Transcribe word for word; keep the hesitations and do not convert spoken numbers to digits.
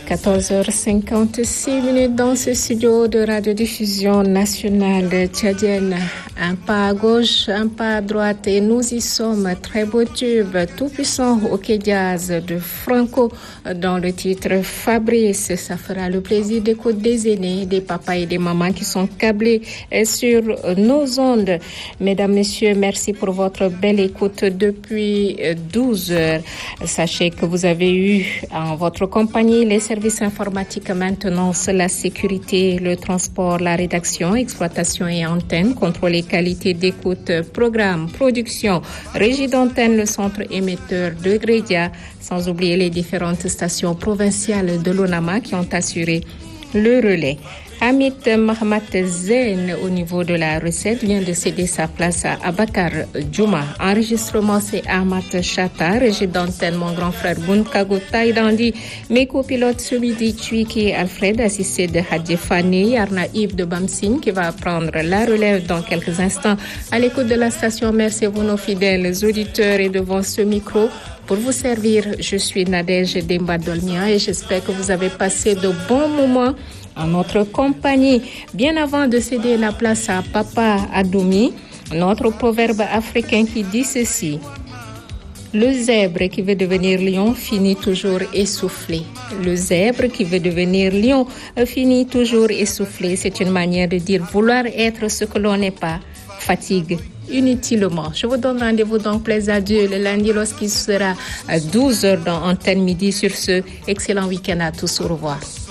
quatorze heures cinquante-six minutes dans ce studio de radiodiffusion nationale tchadienne. Un pas à gauche, un pas à droite et nous y sommes. Très beau tube, tout puissant au Jazz de Franco dans le titre Fabrice. Ça fera le plaisir d'écouter des aînés, des papas et des mamans qui sont câblés sur nos ondes. Mesdames, Messieurs, merci pour votre belle écoute depuis douze heures. Sachez que vous avez eu en votre compagnie les services informatiques, maintenance, la sécurité, le transport, la rédaction, exploitation et antenne, contrôle et qualité d'écoute, programme, production, régie d'antenne, le centre émetteur de Grédia, sans oublier les différentes stations provinciales de l'ONAMA qui ont assuré le relais. Hamid Mohamed Zen, au niveau de la recette, vient de céder sa place à Abakar Djouma. Enregistrement, c'est Ahmad Chata, régie d'antenne, mon grand frère Bunkago Taïdandi, mes copilotes celui d'Ituiki Alfred, assisté de Hadji Fani, Arna Yves de Bamsine, qui va prendre la relève dans quelques instants. À l'écoute de la station, merci à vous, nos fidèles auditeurs, et devant ce micro, pour vous servir, je suis Nadège Demba Dolmia et j'espère que vous avez passé de bons moments en notre compagnie. Bien avant de céder la place à Papa Adoumi, notre proverbe africain qui dit ceci: le zèbre qui veut devenir lion finit toujours essoufflé. Le zèbre qui veut devenir lion finit toujours essoufflé. C'est une manière de dire vouloir être ce que l'on n'est pas. Fatigue inutilement. Je vous donne rendez-vous donc, plaise à Dieu, le lundi lorsqu'il sera à douze heures dans Antenne Midi. Sur ce, excellent week-end à tous. Au revoir.